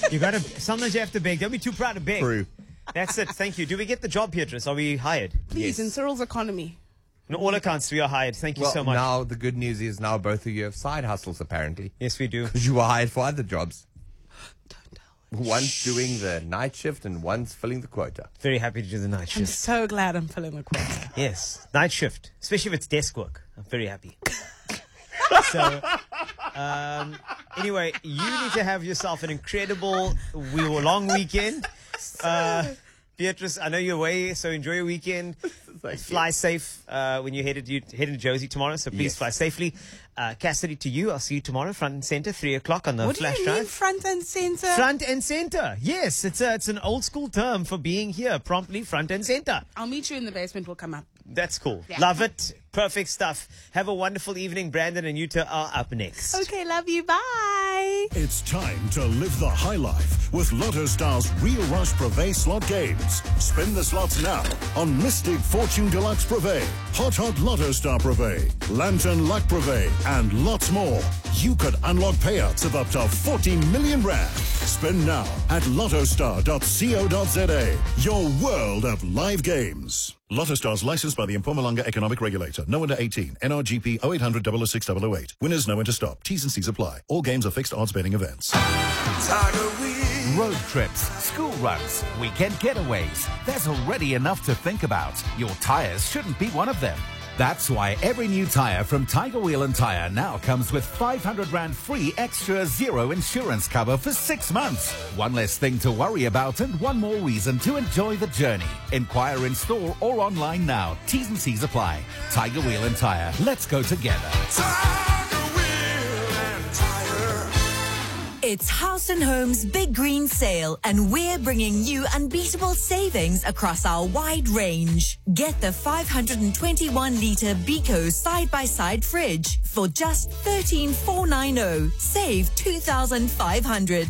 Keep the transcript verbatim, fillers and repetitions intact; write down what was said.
You got to. Sometimes you have to beg. Don't be too proud to beg. True. That's it. Thank you. Do we get the job, Beatrice? Are we hired? Please, in Cyril's economy. On all accounts, we are hired. Thank you Well, so much. now the good news is now both of you have side hustles, apparently. Yes, we do. Because you were hired for other jobs. Don't tell. One's doing the night shift and one's filling the quota. Very happy to do the night I'm shift. so glad I'm filling the quota. Yes, night shift, especially if it's desk work. I'm very happy. So, um, anyway, you need to have yourself an incredible we were long weekend. Uh, Beatrice, I know you're away, so enjoy your weekend. Fly safe uh, when you're headed you headed to Josie tomorrow. So please Yes. fly safely. Uh, Cassidy, to you. I'll see you tomorrow, front and center, three o'clock on the What do flash you mean drive. front and center? Front and center. Yes, it's a, it's an old school term for being here promptly, front and center. I'll meet you in the basement. We'll come up. That's cool. Yeah. Love it. Perfect stuff. Have a wonderful evening. Brandon and Yuta are up next. Okay, love you. Bye. It's time to live the high life with Lotto Star's Real Rush Privé slot games. Spin the slots now on Mystic Fortune Deluxe Privé, Hot Hot Lotto Star Privé, Lantern Luck Privé, and lots more. You could unlock payouts of up to forty million rand. Spin now at lottostar dot co dot za. Your world of live games. Lotto Stars licensed by the Mpumalanga Economic Regulator. No under eighteen. N R G P oh eight hundred, double oh six, double oh eight. Winners know when to stop. T's and C's apply. All games are fixed odds betting events. Road trips, school runs, weekend getaways. There's already enough to think about. Your tires shouldn't be one of them. That's why every new tire from Tiger Wheel and Tire now comes with five hundred rand free extra zero insurance cover for six months. One less thing to worry about and one more reason to enjoy the journey. Inquire in store or online now. T's and C's apply. Tiger Wheel and Tire. Let's go together. It's House and Home's Big Green Sale, and we're bringing you unbeatable savings across our wide range. Get the five hundred twenty-one litre Beko side-by-side fridge for just thirteen thousand four hundred ninety. Save two thousand five hundred.